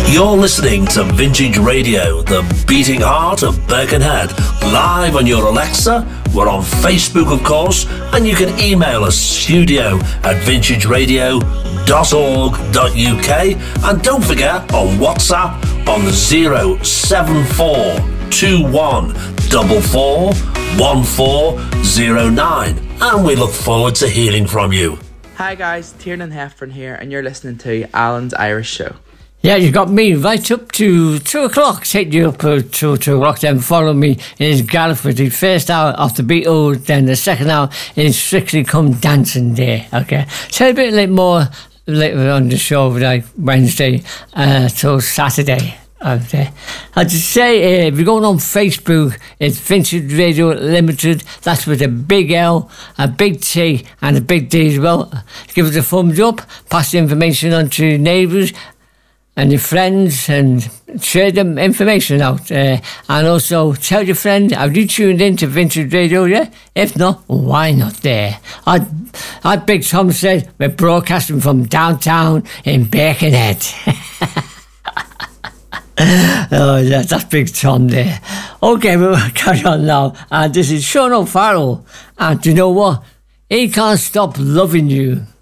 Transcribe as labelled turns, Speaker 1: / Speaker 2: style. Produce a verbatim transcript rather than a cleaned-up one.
Speaker 1: You're listening to Vintage Radio, the beating heart of Birkenhead, live on your Alexa. We're on Facebook, of course, and you can email us studio at vintage radio dot org dot U K. And don't forget, on WhatsApp on the zero seven four two one four four one four zero nine. And we look forward to hearing from you.
Speaker 2: Hi guys, Tiernan Heffron here, and you're listening to Alan's Irish Show.
Speaker 3: Yeah, you got me right up to two o'clock. Take you up uh, to two o'clock, then follow me in his gallop with the first hour of the Beatles, then the second hour is Strictly Come Dancing Day. Okay, so a bit like more later on the show, like Wednesday uh, till Saturday. Okay. I'd just say, uh, if you're going on Facebook, it's Vintage Radio Limited. That's with a big L, a big T, and a big D as well. Give us a thumbs up, pass the information on to your neighbours and your friends, and share them information out. Uh, and also tell your friend, have you tuned in to Vintage Radio yet? If not, why not there? I, I Big Tom said, we're broadcasting from downtown in Birkenhead. Oh, yeah, that's Big Tom there. Okay, we'll carry on now. And this is Sean O'Farrell. And you know what? He can't stop loving you.